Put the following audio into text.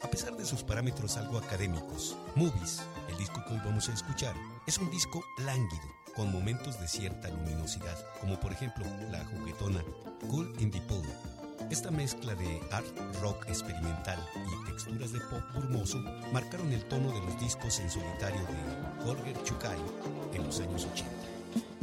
pesar de sus parámetros algo académicos, Movies, el disco que hoy vamos a escuchar, es un disco lánguido, con momentos de cierta luminosidad, como por ejemplo la juguetona Cool in the Pool. Esta mezcla de art rock experimental y texturas de pop brumoso marcaron el tono de los discos en solitario de Holger Czukay en los años 80.